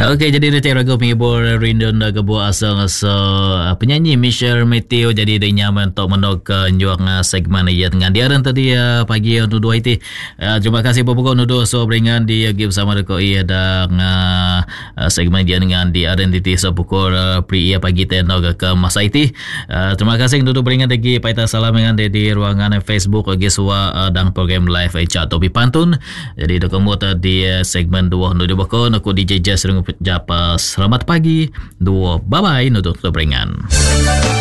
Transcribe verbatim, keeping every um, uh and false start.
Okey, jadi nanti ragu penghibur rindu nak kebuat asal-asal uh, penyanyi Michelle Matthew. Jadi dia nyaman untuk menok juang uh, segmen ia dengan dia dan tadi uh, pagi untuk dua itu. Uh, terima kasih pokok nuduh so beringan di uh, give sama dekat ia dan uh, uh, segmen dia dengan di identity so pukul uh, pri ia pagi tenok ke masa itu. Uh, terima kasih nuduh beringan lagi paita salam dengan di, di ruangan Facebook lagi suwa uh, dan program live uh, chat topi pantun. Jadi dekat uh, di uh, segmen dua nuduh pokok aku D J Jazz japa selamat pagi dua bye bye nutup beringan.